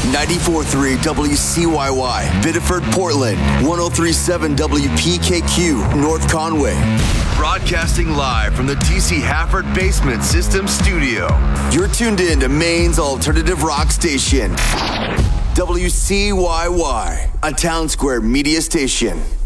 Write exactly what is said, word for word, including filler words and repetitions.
ninety-four point three W C Y Y, Biddeford, Portland, one oh three point seven W P K Q, North Conway. Broadcasting live from the D C Hafford Basement System Studio. You're tuned in to Maine's alternative rock station, W C Y Y, a Town Square media station.